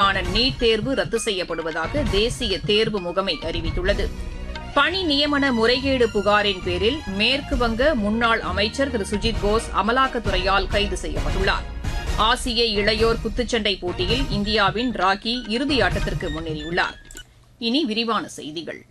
படிப்புகளுக்கான நீட் தேர்வு ரத்து செய்யப்படுவதாக தேசிய தேர்வு முகமை அறிவித்துள்ளது. பணி நியமன முறைகேடு புகாரின் பேரில் மேற்குவங்க முன்னாள் அமைச்சர் திரு சுஜித் போஸ் அமலாக்கத்துறையால் கைது செய்யப்பட்டுள்ளார். ஆசிய இளையோர் குத்துச்சண்டை போட்டியில் இந்தியாவின் ராக்கி இறுதியாட்டத்திற்கு முன்னேறியுள்ளார். இனி விரிவான செய்திகள்.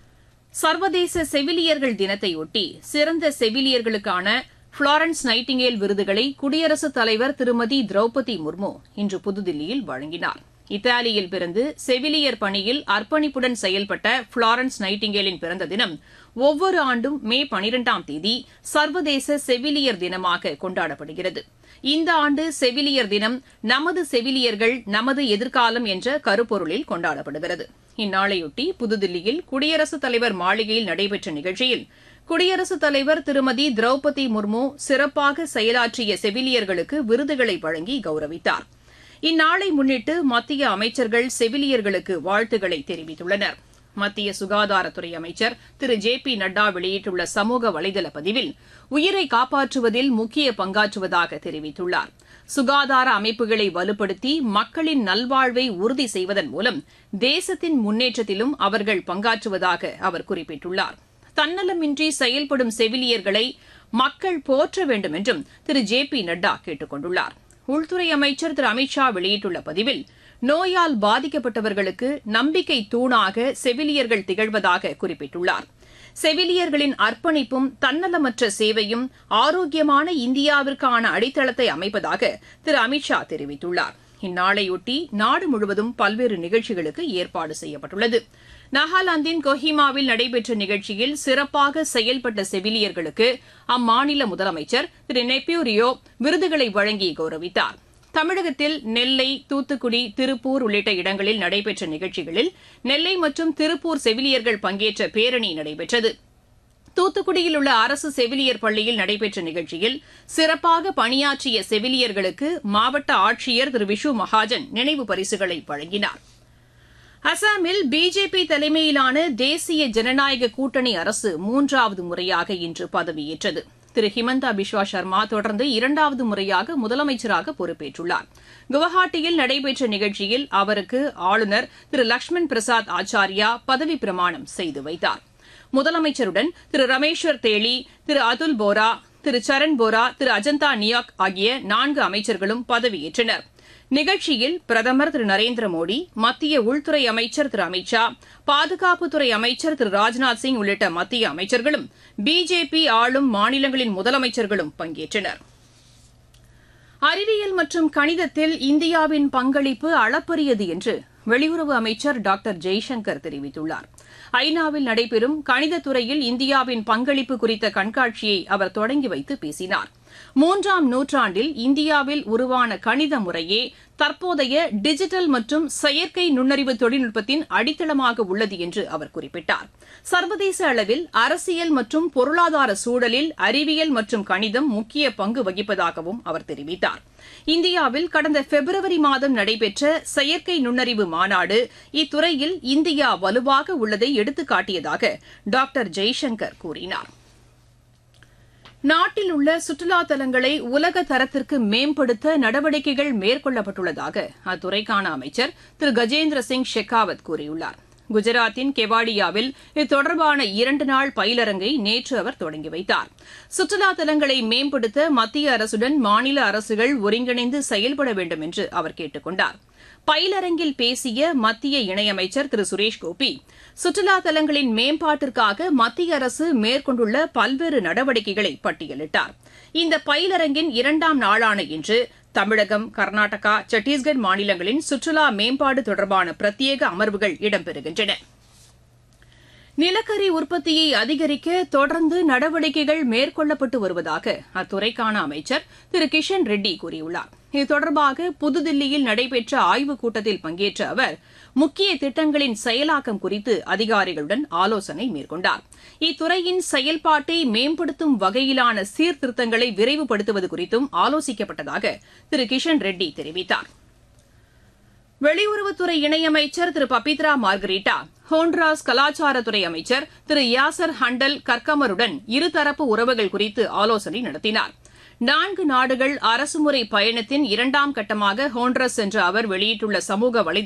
சர்வதேச செவிலியர்கள் தினத்தையொட்டி சிறந்த செவிலியர்களுக்கான புளோரன்ஸ் நைட்டிங்கேல் விருதுகளை குடியரசுத் தலைவர் திருமதி திரௌபதி முர்மு இன்று புதுதில்லியில் வழங்கினார். இத்தாலியில் பிறந்து செவிலியர் பணியில் அர்ப்பணிப்புடன் செயல்பட்ட புளோரன்ஸ் நைட்டிங்கேலின் பிறந்த தினம் ஒவ்வொரு ஆண்டும் மே 12ஆம் தேதி சர்வதேச செவிலியர் தினமாக கொண்டாடப்படுகிறது. இந்த ஆண்டு செவிலியர் தினம் நமது செவிலியர்கள் நமது எதிர்காலம் என்ற கருப்பொருளில் கொண்டாடப்படுகிறது. இந்நாளையொட்டி புதுதில்லியில் குடியரசுத் தலைவர் மாளிகையில் நடைபெற்ற நிகழ்ச்சியில் குடியரசுத் தலைவர் திருமதி திரௌபதி முர்மு சிறப்பாக செயலாற்றிய செவிலியர்களுக்கு விருதுகளை வழங்கி கௌரவித்தார். இந்நாளை முன்னிட்டு மத்திய அமைச்சர்கள் செவிலியர்களுக்கு வாழ்த்துக்களை தெரிவித்துள்ளனர். மத்திய சுகாதாரத்துறை அமைச்சர் திரு ஜே பி நட்டா வெளியிட்டுள்ள சமூக வலைதள பதிவில் உயிரை காப்பாற்றுவதில் முக்கிய பங்காற்றுவதாக தெரிவித்துள்ளார். சுகாதார அமைப்புகளை வலுப்படுத்தி மக்களின் நல்வாழ்வை உறுதி செய்வதன் மூலம் தேசத்தின் முன்னேற்றத்திலும் அவர்கள் பங்காற்றுவதாக அவர் குறிப்பிட்டுள்ளார். தன்னலமின்றி செயல்படும் செவிலியர்களை மக்கள் போற்ற வேண்டும் என்றும் திரு ஜே பி நட்டா கேட்டுக் கொண்டுள்ளார். உள்துறை அமைச்சர் திரு அமித் ஷா வெளியிட்டுள்ள பதிவில் நோயால் பாதிக்கப்பட்டவர்களுக்கு நம்பிக்கை தூணாக செவிலியர்கள் திகழ்வதாக குறிப்பிட்டுள்ளார். செவிலியர்களின் அர்ப்பணிப்பும் தன்னலமற்ற சேவையும் ஆரோக்கியமான இந்தியாவிற்கான அடித்தளத்தை அமைப்பதாக திரு அமித் ஷா தெரிவித்துள்ளார். இந்நாளையொட்டி நாடு முழுவதும் பல்வேறு நிகழ்ச்சிகளுக்கு ஏற்பாடு செய்யப்பட்டுள்ளது. நாகாலாந்தின் கொஹிமாவில் நடைபெற்ற நிகழ்ச்சியில் சிறப்பாக செயல்பட்ட செவிலியர்களுக்கு அம்மாநில முதலமைச்சர் திரு நெப்பியூ ரியோ விருதுகளை வழங்கி கௌரவித்தார். தமிழகத்தில் நெல்லை, தூத்துக்குடி, திருப்பூர் உள்ளிட்ட இடங்களில் நடைபெற்ற நிகழ்ச்சிகளில் நெல்லை மற்றும் திருப்பூர் செவிலியர்கள் பங்கேற்ற பேரணி நடைபெற்றது. தூத்துக்குடியில் உள்ள அரசு செவிலியர் பள்ளியில் நடைபெற்ற நிகழ்ச்சியில் சிறப்பாக பணியாற்றிய செவிலியர்களுக்கு மாவட்ட ஆட்சியர் திரு விஷு மகாஜன் நினைவு பரிசுகளை வழங்கினார். அசாமில் பிஜேபி தலைமையிலான தேசிய ஜனநாயக கூட்டணி அரசு 3வது முறையாக இன்று பதவியேற்றது. திரு ஹிமந்தா பிஸ்வா சர்மா தொடர்ந்து 2வது முறையாக முதலமைச்சராக பொறுப்பேற்றுள்ளார். குவஹாட்டியில் நடைபெற்ற நிகழ்ச்சியில் அவருக்கு ஆளுநர் திரு லக்ஷ்மண் பிரசாத் ஆச்சாரியா பதவிப் பிரமாணம் செய்து வைத்தார். முதலமைச்சருடன் திரு ரமேஸ்வர் தேலி, திரு அதுல் போரா, திரு சரண் போரா, திரு அஜந்தா நியாக் ஆகிய 4 அமைச்சர்களும் பதவியேற்றனர். நிகழ்ச்சியில் பிரதமர் திரு நரேந்திர மோடி, மத்திய உள்துறை அமைச்சர் திரு அமித் ஷா, பாதுகாப்புத்துறை அமைச்சர் திரு ராஜ்நாத் சிங் உள்ளிட்ட மத்திய அமைச்சர்களும் பிஜேபி ஆளும் மாநிலங்களின் முதலமைச்சர்களும் பங்கேற்றனர். அறிவியல் மற்றும் கணிதத்தில் இந்தியாவின் பங்களிப்பு அளப்பரியது என்று வெளியுறவு அமைச்சர் டாக்டர் ஜெய்சங்கர் தெரிவித்துள்ளார். ஐநாவில் நடைபெறும் கணிதத்துறையில் இந்தியாவின் பங்களிப்பு குறித்த கண்காட்சியை அவர் தொடங்கி வைத்து பேசினார். 3ஆம் நூற்றாண்டில் இந்தியாவில் உருவான கணித முறையே தற்போதைய டிஜிட்டல் மற்றும் செயற்கை நுண்ணறிவு தொழில்நுட்பத்தின் அடித்தளமாக உள்ளது என்று அவர் குறிப்பிட்டார். சர்வதேச அளவில் அரசியல் மற்றும் பொருளாதார சூழலில் அறிவியல் மற்றும் கணிதம் முக்கிய பங்கு வகிப்பதாகவும் அவர் தெரிவித்தார். இந்தியாவில் கடந்த பிப்ரவரி மாதம் நடைபெற்ற செயற்கை நுண்ணறிவு மாநாடு இத்துறையில் இந்தியா வலுவாக உள்ளதை எடுத்துக்காட்டியதாக டாக்டர் ஜெய்சங்கர் கூறினார். நாட்டில் உள்ள சுற்றுலா தலங்களை உலக தரத்திற்கு மேம்படுத்த நடவடிக்கைகள் மேற்கொள்ளப்பட்டுள்ளதாக அத்துறைக்கான அமைச்சர் திரு கஜேந்திர சிங் ஷெகாவத் கூறியுள்ளார். குஜராத்தின் கெவாடியாவில் இது தொடர்பான 2 நாள் பயிலரங்கை நேற்று அவர் தொடங்கி வைத்தார். சுற்றுலா தலங்களை மேம்படுத்த மத்திய அரசுடன் மாநில அரசுகள் ஒருங்கிணைந்து செயல்பட வேண்டும் என்று அவர் கேட்டுக் கொண்டார். பயிலரங்கில் பேசிய மத்திய இணையமைச்சர் திரு சுரேஷ் கோபி, சுற்றுலா தலங்களின் மேம்பாட்டிற்காக மத்திய அரசு மேற்கொண்டுள்ள பல்வேறு நடவடிக்கைகளை பட்டியலிட்டார். இந்த பயிலரங்கின் 2ஆம் நாளான இன்று தமிழகம், கர்நாடகா, சத்தீஸ்கர் மாநிலங்களின் சுற்றுலா மேம்பாடு தொடர்பான பிரத்யேக அமர்வுகள் இடம்பெறுகின்றன. நிலக்கரி உற்பத்தியை அதிகரிக்க தொடர்ந்து நடவடிக்கைகள் மேற்கொள்ளப்பட்டு வருவதாக அத்துறைக்கான அமைச்சர் திரு கிஷன் ரெட்டி கூறியுள்ளார். இது தொடர்பாக புதுதில்லியில் நடைபெற்ற ஆய்வுக் கூட்டத்தில் பங்கேற்ற அவர் முக்கிய திட்டங்களின் செயலாக்கம் குறித்து அதிகாரிகளுடன் ஆலோசனை மேற்கொண்டார். இத்துறையின் செயல்பாட்டை மேம்படுத்தும் வகையிலான சீர்திருத்தங்களை விரைவுபடுத்துவது குறித்தும் ஆலோசிக்கப்பட்டதாக திரு கிஷன் ரெட்டி தெரிவித்தார். வெளியுறவுத்துறை இணையமைச்சர் திரு பபித்ரா மார்கரீட்டா ஹோண்ட்ராஸ் கலாச்சாரத்துறை அமைச்சர் திரு யாசர் ஹண்டல் கர்கமருடன் இருதரப்பு உறவுகள் குறித்து ஆலோசனை நடத்தினார். 4 நாடுகள் அரசுமுறை பயணத்தின் 2ஆம் கட்டமாக ஹோண்ட்ரஸ் சென்ற அவர் வெளியிட்டுள்ள சமூக வலைதள